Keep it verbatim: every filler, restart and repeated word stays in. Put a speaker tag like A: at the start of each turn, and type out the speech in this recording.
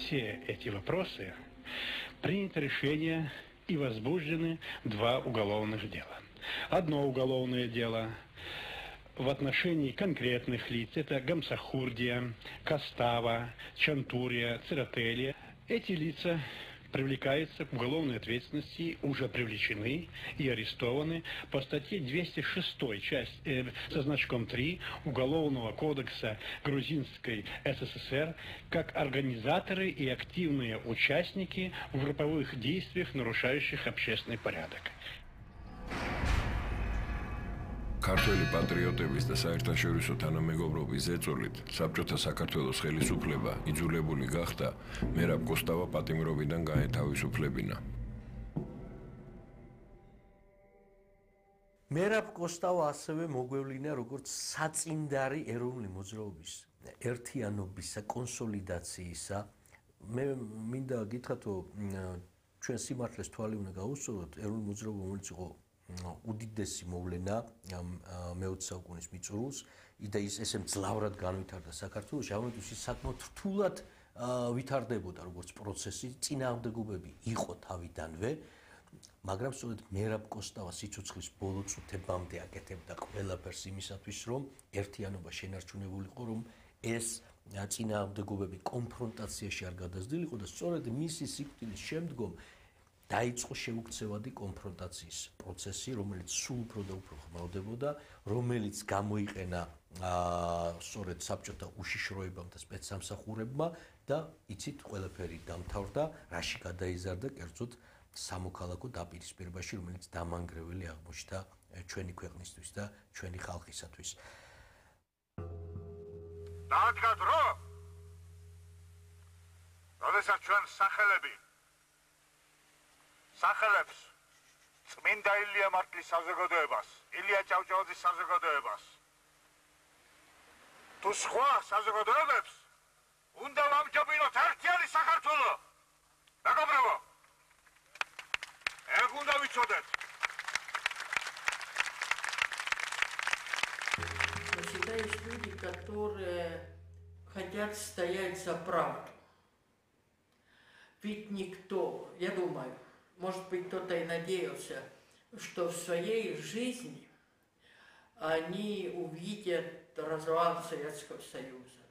A: все эти вопросы принято решение и возбуждены два уголовных дела. Одно уголовное дело в отношении конкретных лиц, это Гамсахурдия, Костава, Чантурия, Церетели. Эти лица привлекаются к уголовной ответственности, уже привлечены и арестованы по статье двести шесть, часть э, со значком три Уголовного кодекса Грузинской ССР, как организаторы и активные участники в групповых действиях, нарушающих общественный порядок.
B: ქართველი პატრიოტების და საერთაშორისო თანამეგობრობის ზეწოლით საბჭოთა საქართველოს ხელისუფლება იძულებული გახდა მერაბ კოსტავა პატიმრობიდან გაეთავისუფლებინა.
C: მერაბ კოსტავა ასევე მოგვევლინა როგორც საწინდარი ეროვნული მოძრაობის ერთიანობისა, კონსოლიდაციისა. მე მინდა გითხრათ, რომ ჩვენ სიმართლეს თვალი უნდა გაუსწოროთ, ეროვნული მოძრაობა რომელიც იყო უდიდესი მოვლენა მეოცე საუკუნის მიწურულს და ის ესე მძლავრად განვითარდა საქართველოში, ამიტომ ის საკმაოდ რთულად ვითარდებოდა როგორც პროცესი, წინააღმდეგობები იყო თავიდანვე, მაგრამ სწორედ მერაბ კოსტავა სიცოცხლის ბოლო წუთებამდე აკეთებდა ყველაფერს იმისათვის, რომ ერთიანობა შენარჩუნებულიყო, რომ ეს წინააღმდეგობები კონფრონტაციაში არ გადასდილიყო და სწორედ მისი სიკვდილის შემდგომ დაიწყო შეუქცევადი კონფრონტაციის პროცესი, რომელიც სულ უფრო და უფრო ხმაურდებოდა, რომელიც გამოიყენა სწორედ საბჭოთა უშიშროებამ და სპეცსამსახურებმა და იცით ყველაფერი დამთავრდა, რაში გადაიზარდა კერძოდ სამოქალაქო დაპირისპირებაში, რომელიც დამანგრეველი აღმოჩნდა ჩვენი ქვეყნისთვის და ჩვენი ხალხისათვის.
D: დადგა დრო, როდესაც ჩვენ სახელები სახელებს წმინდა ილია მარტლის საზოგადოებას, ილია ჭავჭავაძის საზოგადოებას თუ სხვა საზოგადოებებს უნდა ვამჯობინოთ ერთიანი საქართველო. მეგობრებო, ეგ უნდა ვიცოდეთ.
E: Всегда есть люди, которые хотят стоять за правду. Ведь никто, я думаю, может быть, кто-то и надеялся, что в своей жизни они увидят развал Советского Союза.